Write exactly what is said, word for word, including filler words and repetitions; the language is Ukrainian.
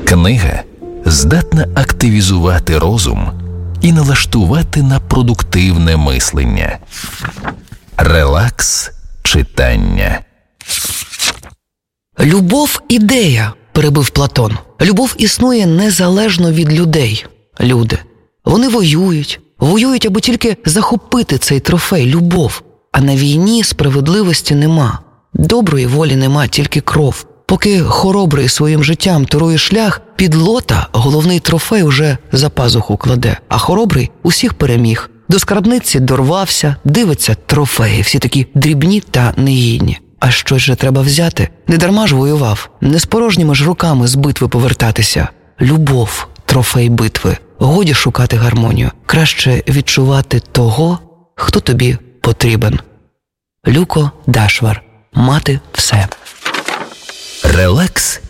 Книга здатна активізувати розум і налаштувати на продуктивне мислення. Релакс читання. «Любов – ідея», – перебив Платон. «Любов існує незалежно від людей. Люди. Вони воюють. Воюють, аби тільки захопити цей трофей – любов. А на війні справедливості нема. Доброї волі нема, тільки кров. Поки хоробрий своїм життям турує шлях, підлота головний трофей уже за пазуху кладе, а хоробрий усіх переміг. До скарбниці дорвався, дивиться трофеї, всі такі дрібні та негідні. А щось же треба взяти. Не дарма ж воював, не з порожніми ж руками з битви повертатися. Любов – трофей битви. Годі шукати гармонію. Краще відчувати того, хто тобі потрібен. Люко Дашвар. Мати все. Релакс